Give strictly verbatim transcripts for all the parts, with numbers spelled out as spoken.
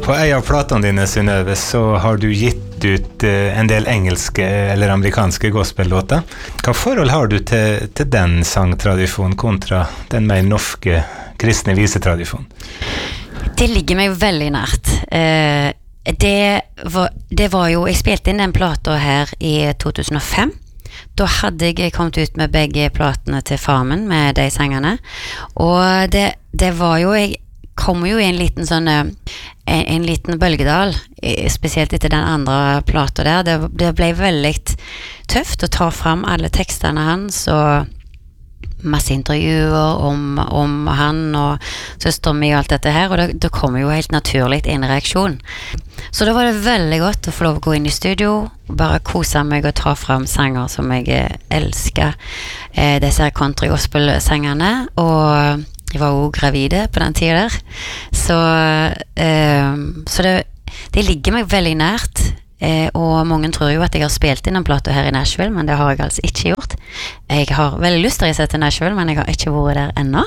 På en av platene dine, Synnøve, så har du gitt ut eh, en del engelske eller amerikanske gospellåter. Hva forhold har du til, til den sangtradisjonen kontra den mer norske kristne visetradisjonen? Det ligger meg veldig nært. Eh, det, var, det var jo, jeg spilte inn den plata her i to tusen og fem. Da hadde jeg kommet ut med begge platene til Farmen med de sangene. Og det, det var jo, jeg kom jo i en liten sånn, en, en liten bølgedal, spesielt etter den andre plata der. Det, det ble veldig tøft å ta fram alle tekstene hans, og masse intervjuer om, om han og søster mi og alt dette her, og det, det kom jo helt naturlig en reaksjon. Så da var det veldig godt å få lov å gå inn i studio, bare kose meg og ta fram sanger som jeg elsker, eh, disse her country-gospel-sangene, og jeg var jo gravide på den tiden der, så, eh, så det, det ligger meg veldig nært. Eh, og mange tror jo at jeg har spilt inn en plate her i Nashville, men det har jeg altså ikke gjort. Jeg har veldig lyst til å reise til Nashville, men jeg har ikke vært der ennå.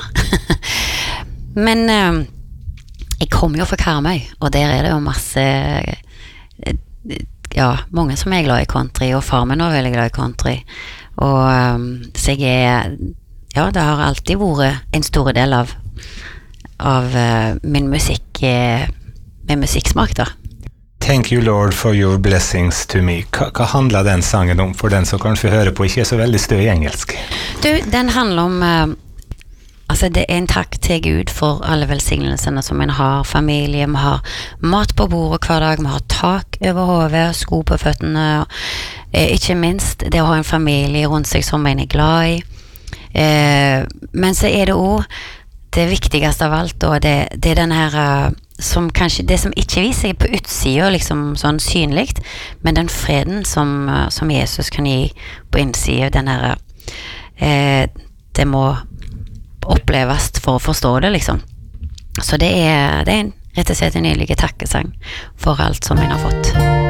Men eh, jeg kommer jo fra Karmøy, og der er det jo masse eh, ja, mange som er glad i country, og far min er veldig glad i country. Og eh, så jeg er, ja, det har alltid vært en stor del av, av eh, min musikk, eh, min musikksmak da. Thank you Lord for your blessings to me. Hva, hva handler den sangen om for den som kanskje hører på ikke er så veldig stø i engelsk? Du, den handler om uh, altså det er en takk til Gud for alle velsignelsene som en har, familie, vi har mat på bordet hver dag, vi har tak over hodet, sko på føttene, og, eh, ikke minst det å ha en familie rundt seg som en er glad i. Eh, men så er det også det viktigste av alt, og det, det er den her uh, som kanskje, det som ikke viser seg på utsida liksom sånn synligt, men den freden som, som Jesus kan gi på innsida, den her eh, det må oppleves for å forstå det liksom. Så det er, det er en, rett og slett en nydelig takkesang for alt som en har fått.